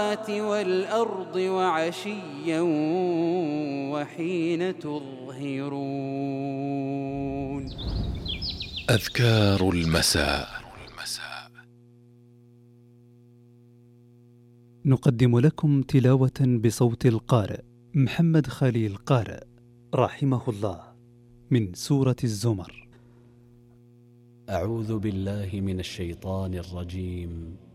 والأرض وعشيا وحين تظهرون. أذكار المساء. نقدم لكم تلاوة بصوت القارئ محمد خليل قارئ رحمه الله من سورة الزمر. أعوذ بالله من الشيطان الرجيم.